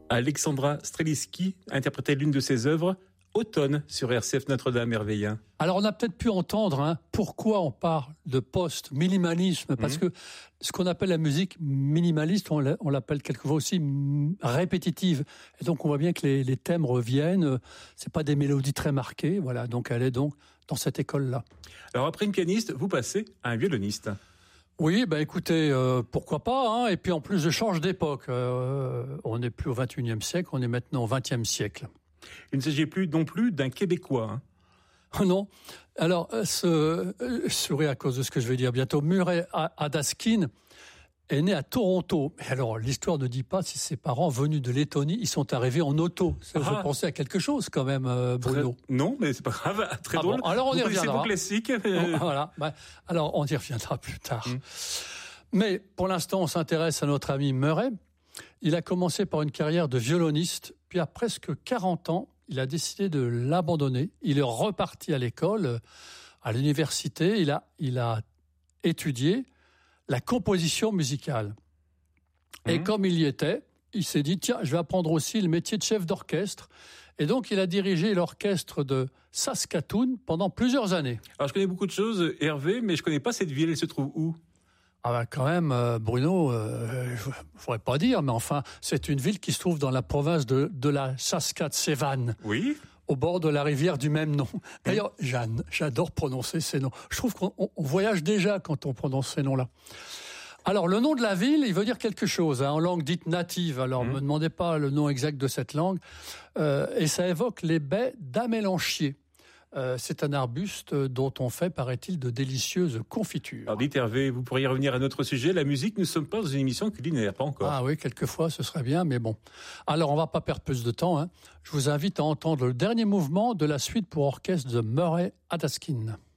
Alexandra Strelitzky interprétait l'une de ses œuvres, Automne, sur RCF Notre-Dame-Merveillin. Alors on a peut-être pu entendre pourquoi on parle de post-minimalisme, parce que ce qu'on appelle la musique minimaliste, on l'appelle quelquefois aussi répétitive. Et donc on voit bien que les thèmes reviennent, c'est pas des mélodies très marquées, voilà, donc elle est donc dans cette école-là. Alors après une pianiste, vous passez à un violoniste. Oui, écoutez, pourquoi pas, et puis en plus je change d'époque, on n'est plus au 21e siècle, on est maintenant au 20e siècle. Il ne s'agit plus non plus d'un Québécois. Non. Alors, souris à cause de ce que je vais dire bientôt. Murray Adaskin est né à Toronto. Et alors, l'histoire ne dit pas si ses parents venus de Lettonie, ils sont arrivés en auto. Je pensais à quelque chose quand même, Bruno. Non, mais c'est pas grave. Très drôle. Bon, alors on y reviendra. C'est vos classiques. Voilà. Alors, on y reviendra plus tard. Mais pour l'instant, on s'intéresse à notre ami Murray. Il a commencé par une carrière de violoniste, puis à presque 40 ans, il a décidé de l'abandonner. Il est reparti à l'école, à l'université. Il a étudié la composition musicale. Et comme il y était, il s'est dit, tiens, je vais apprendre aussi le métier de chef d'orchestre. Et donc, il a dirigé l'orchestre de Saskatoon pendant plusieurs années. Alors, je connais beaucoup de choses, Hervé, mais je connais pas cette ville. Elle se trouve où ? Quand même, Bruno, je pourrais pas dire, mais enfin, c'est une ville qui se trouve dans la province de la Saskatchewan. Oui. Au bord de la rivière du même nom. D'ailleurs, j'adore prononcer ces noms. Je trouve qu'on voyage déjà quand on prononce ces noms-là. Alors, le nom de la ville, il veut dire quelque chose, en langue dite native. Alors, me demandez pas le nom exact de cette langue. Et ça évoque les baies d'Amélanchier. C'est un arbuste dont on fait, paraît-il, de délicieuses confitures. Alors dites Hervé, vous pourriez revenir à notre sujet, la musique, nous ne sommes pas dans une émission culinaire, pas encore. Ah oui, quelquefois ce serait bien, mais bon. Alors on va pas perdre plus de temps. Je vous invite à entendre le dernier mouvement de la suite pour orchestre de Murray Adaskin.